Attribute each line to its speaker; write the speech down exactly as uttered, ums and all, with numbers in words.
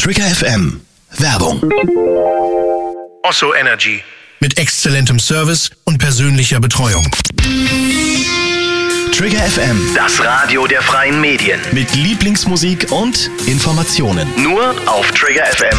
Speaker 1: Trigger F M. Werbung.
Speaker 2: Osso Energy.
Speaker 3: Mit exzellentem Service und persönlicher Betreuung.
Speaker 1: Trigger F M.
Speaker 2: Das Radio der freien Medien.
Speaker 1: Mit Lieblingsmusik und Informationen.
Speaker 2: Nur auf Trigger F M.